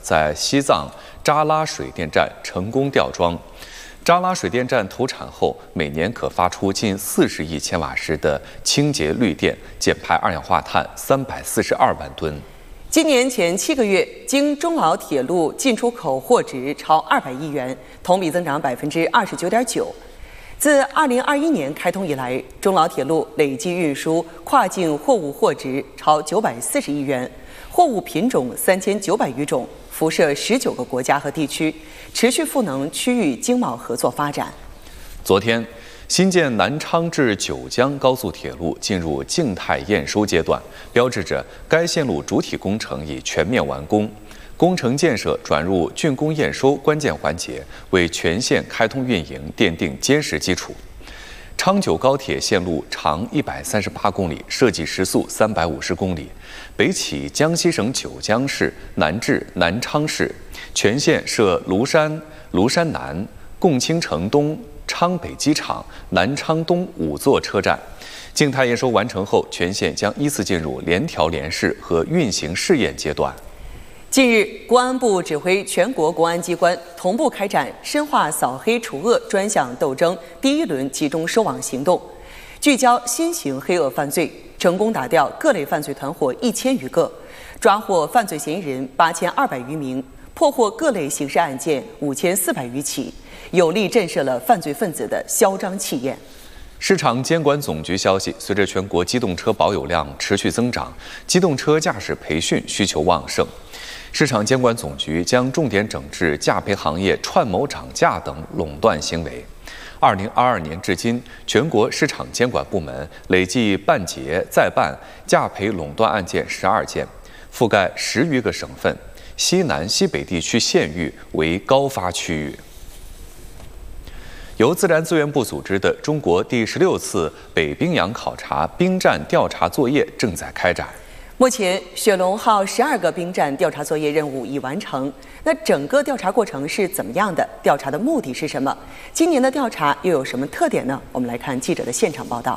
在西藏扎拉水电站成功吊装。扎拉水电站投产后，每年可发出近40亿千瓦时的清洁绿电，减排二氧化碳342万吨。 今年前7个月，经中老铁路进出口货值超200亿元，同比增长29.9%。自2021年开通以来，中老铁路累计运输跨境货物货值超940亿元，货物品种3900余种，辐射19个国家和地区，持续赋能区域经贸合作发展。 昨天，新建南昌至九江高速铁路进入静态验收阶段，标志着该线路主体工程已全面完工，工程建设转入竣工验收关键环节，为全线开通运营奠定坚实基础。昌九高铁线路长138公里，设计时速350公里，北起江西省九江市，南至南昌市，全线设庐山、庐山南、共青城东、昌北机场、南昌东5座车站。静态验收完成后，全线将依次进入联调联试和运行试验阶段。 近日，公安部指挥全国公安机关同步开展深化扫黑除恶专项斗争第1轮集中收网行动，聚焦新型黑恶犯罪，成功打掉各类犯罪团伙1000余个，抓获犯罪嫌疑人8200余名，破获各类刑事案件5400余起，有力震慑了犯罪分子的嚣张气焰。 市场监管总局消息，随着全国机动车保有量持续增长，机动车驾驶培训需求旺盛。市场监管总局将重点整治驾培行业串谋涨价等垄断行为。2022年至今，全国市场监管部门累计办结再办驾培垄断案件12件，覆盖10余个省份，西南、西北地区县域为高发区域。由自然资源部组织的中国第16次北冰洋考察冰站调查作业正在开展。 目前，雪龙号12个冰站调查作业任务已完成。那整个调查过程是怎么样的？调查的目的是什么？今年的调查又有什么特点呢？我们来看记者的现场报道。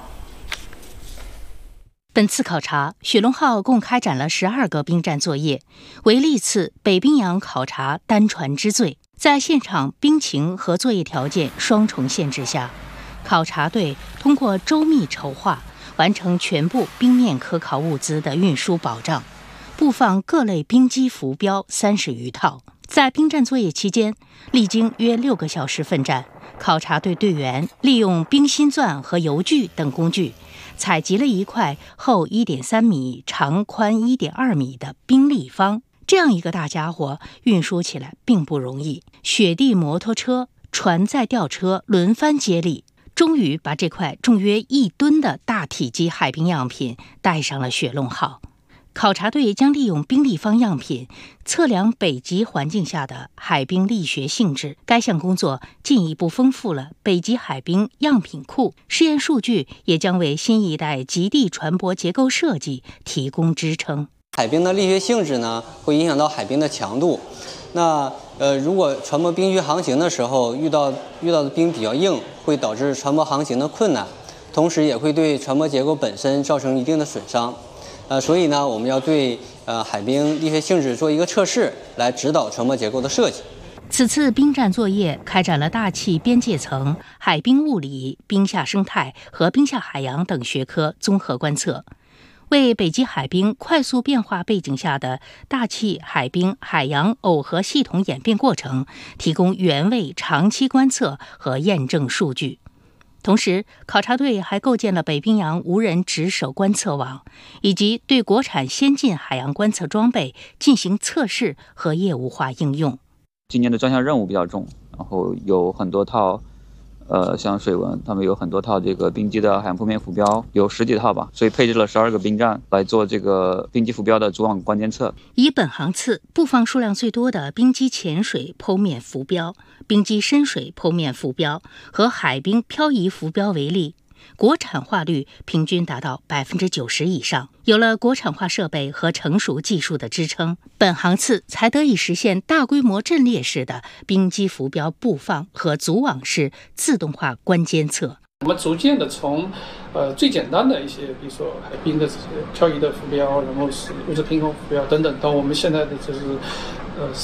本次考察，雪龙号共开展了12个冰站作业，为历次北冰洋考察单船之最。在现场冰情和作业条件双重限制下，考察队通过周密筹划，完成全部冰面可考物资的运输保障，布放各类冰机浮标30余套。在冰站作业期间，历经约6个小时奋战，考察队队员利用冰心钻和油锯等工具，采集了一块厚1.3米、长宽1.2米的冰立方。这样一个大家伙运输起来并不容易，雪地摩托车、船载吊车轮番接力，终于把这块重约1吨的大体积海冰样品带上了雪龙号。考察队将利用冰立方样品测量北极环境下的海冰力学性质。该项工作进一步丰富了北极海冰样品库，试验数据也将为新一代极地船舶结构设计提供支撑。 海冰的力学性质呢，会影响到海冰的强度。那如果船舶冰区航行的时候遇到的冰比较硬，会导致船舶航行的困难，同时也会对船舶结构本身造成一定的损伤。所以呢，我们要对海冰力学性质做一个测试，来指导船舶结构的设计。 此次冰站作业开展了大气边界层、海冰物理、冰下生态和冰下海洋等学科综合观测，为北极海冰快速变化背景下的大气、海冰、海洋耦合系统演变过程提供原位长期观测和验证数据。同时，考察队还构建了北冰洋无人值守观测网，以及对国产先进海洋观测装备进行测试和业务化应用。 今年的专项任务比较重，然后有很多套像水文，他们有很多套这个冰机的海洋铺面浮标，有10几套吧，所以配置了12个冰站来做这个冰机浮标的主网关监测。 以本航次布放数量最多的冰机潜水剖面浮标、冰机深水剖面浮标和海冰漂移浮标为例，国产化率平均达到90%以上。有了国产化设备和成熟技术的支撑，本航次才得以实现大规模阵列式的冰机浮标布放和组网式自动化关监测。 我们逐渐的从最简单的一些，比如说海冰的这些漂移的浮标，然后是物质凭空浮标等等，到我们现在的就是